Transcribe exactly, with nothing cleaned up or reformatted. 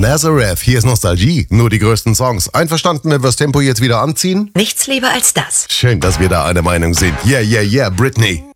Nazareth, hier ist Nostalgie. Nur die größten Songs. Einverstanden, wenn wir das Tempo jetzt wieder anziehen? Nichts lieber als das. Schön, dass wir da einer Meinung sind. Yeah, yeah, yeah, Britney.